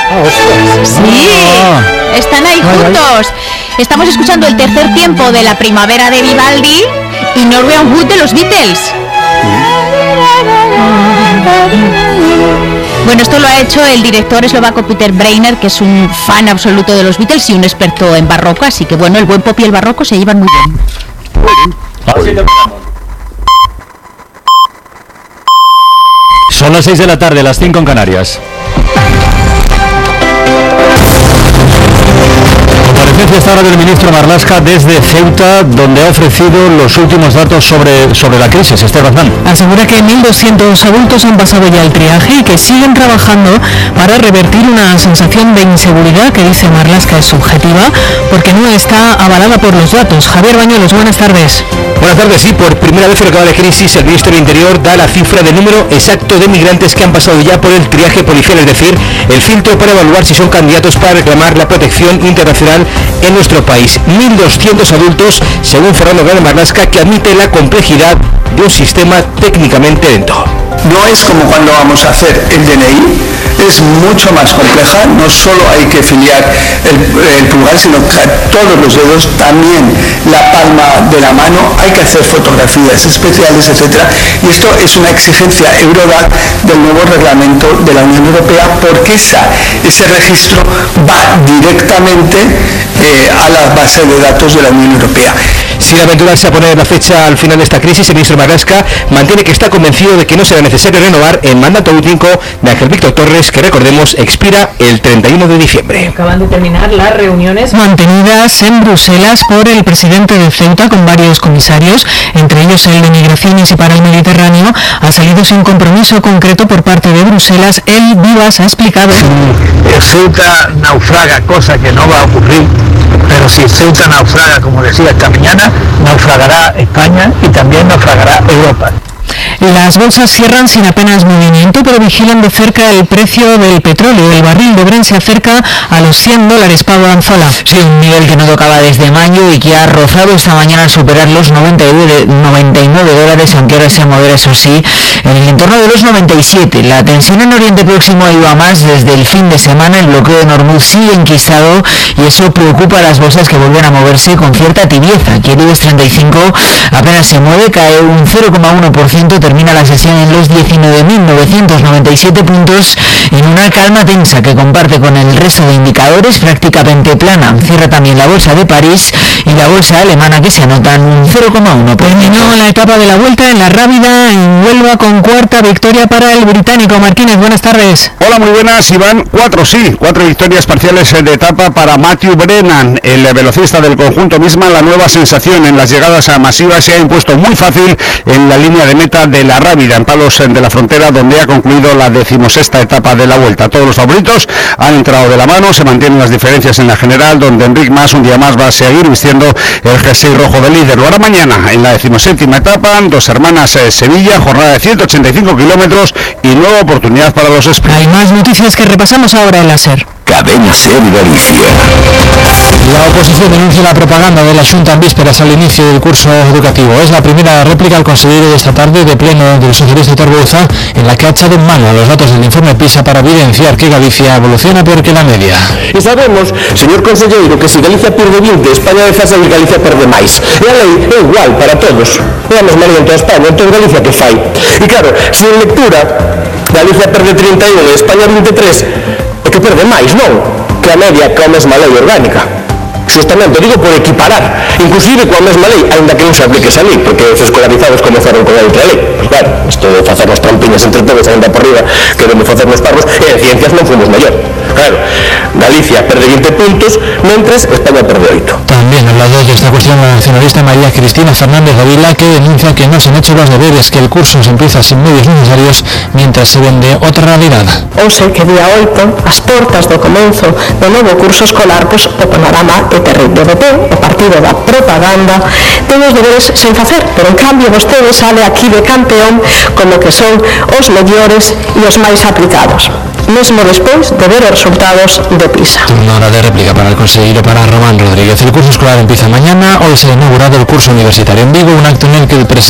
Sí, están ahí juntos. Estamos escuchando el tercer tiempo de La Primavera de Vivaldi y Norwegian Wood de los Beatles. Bueno, esto lo ha hecho el director eslovaco Peter Breiner, que es un fan absoluto de los Beatles y un experto en barroco, así que bueno, el buen pop y el barroco se llevan muy bien. Son las 6 de la tarde, las 5 en Canarias. Comparecencia esta hora del ministro Marlaska desde Ceuta, donde ha ofrecido los últimos datos sobre la crisis. Esther Bazán. Asegura que 1.200 adultos han pasado ya el triaje y que siguen trabajando para revertir una sensación de inseguridad que dice Marlaska es subjetiva porque no está avalada por los datos. Javier Bañuelos, buenas tardes. Buenas tardes, sí, por primera vez en lo que va de crisis, el Ministerio del Interior da la cifra del número exacto de migrantes que han pasado ya por el triaje policial, es decir, el filtro para evaluar si son candidatos para reclamar la protección internacional en nuestro país. 1.200 adultos, según Fernando Grande Marlaska, que admite la complejidad de un sistema técnicamente lento. No es como cuando vamos a hacer el DNI, es mucho más compleja, no solo hay que filiar el pulgar, sino que todos los dedos, también la palma de la mano, hay que hacer fotografías especiales, etc. Y esto es una exigencia Eurodac del nuevo reglamento de la Unión Europea, porque ese registro va directamente a la base de datos de la Unión Europea. Sin aventurarse a poner la fecha al final de esta crisis, el ministro Marlaska mantiene que está convencido de que no será necesario renovar el mandato único de Ángel Víctor Torres, que recordemos expira el 31 de diciembre. Acaban de terminar las reuniones mantenidas en Bruselas por el presidente de Ceuta con varios comisarios, entre ellos el de Migraciones y para el Mediterráneo. Ha salido sin compromiso concreto por parte de Bruselas. El Vivas ha explicado. Ceuta naufraga, cosa que no va a ocurrir, pero si Ceuta naufraga, como decía esta mañana, naufragará España y también naufragará Europa. Las bolsas cierran sin apenas movimiento, pero vigilan de cerca el precio del petróleo. El barril de Brent se acerca a los $100. Pablo Anzola. Sí, un nivel que no tocaba desde mayo y que ha rozado esta mañana al superar los $99, aunque ahora se modera, eso sí, en el entorno de los 97. La tensión en Oriente Próximo ha ido a más desde el fin de semana. El bloqueo de Hormuz sigue enquistado y eso preocupa a las bolsas, que vuelven a moverse con cierta tibieza. Aquí el IBEX 35 apenas se mueve, cae un 0,1%, termina la sesión en los 19.997 puntos, en una calma tensa que comparte con el resto de indicadores, prácticamente plana. Cierra también la bolsa de París y la bolsa alemana, que se anotan un 0,1%. Terminó la etapa de la Vuelta en La Rábida, en Huelva, con cuarta victoria para el británico. Martínez, buenas tardes. Hola, muy buenas, Iván. Cuatro victorias parciales de etapa para Matthew Brennan, el velocista del conjunto misma. La nueva sensación en las llegadas masivas se ha impuesto muy fácil en la línea de meta de La Rábida, en Palos de la Frontera, donde ha concluido la 16ª etapa de la Vuelta. Todos los favoritos han entrado de la mano, se mantienen las diferencias en la general, donde Enric Mas un día más va a seguir vistiendo el jersey rojo de líder. Lo hará mañana en la 17ª etapa, Dos Hermanas Sevilla, jornada de 185 kilómetros y nueva oportunidad para los sprints. Hay más noticias que repasamos ahora en la SER. Cadena SER Galicia. La oposición denuncia la propaganda de la Xunta en vísperas al inicio del curso educativo. Es la primera réplica al conseguido de esta tarde de pleno del socialista Torboza, en la que ha echado en mano los datos del informe PISA para evidenciar que Galicia evoluciona peor que la media. E sabemos, señor conselleiro, que se Galicia perde 20, España desfasa e Galicia perde máis. E a lei é igual para todos. É a mesma lei en toda España, entón Galicia que fai? E claro, se en lectura Galicia perde 31 e España 23, é que perde máis, non? Que a media, que a mesma lei orgánica. Justamente, digo por equiparar, inclusive coa mesma lei, ainda que non se aplique esa lei, porque os escolarizados comezaron con a outra lei. Pues claro, isto de facernos trampiñas entre todos ainda por riba, queremos facernos parvos, e en ciencias non fomos mellor. Claro, Galicia perde 20 puntos, mentres España perde 8. También ha hablado de esta cuestión la nacionalista María Cristina Fernández Davila, que denuncia que no se han hecho los deberes, que el curso se empieza sin medios necesarios, mientras se vende otra realidad. Hoxe, que día 8, as portas do comenzo do novo curso escolar, pois o panorama é terrible. O PP, o partido da propaganda, ten os deberes sen facer, pero en cambio vostede sale aquí de campeón como que son os mellores e os máis aplicados, mesmo despois de ver os resultados de PISA. Una hora de réplica para el consejero, para Román Rodríguez. El curso escolar empieza mañana. Hoy se ha inaugurado el curso universitario en Vigo, un acto en el que el presidente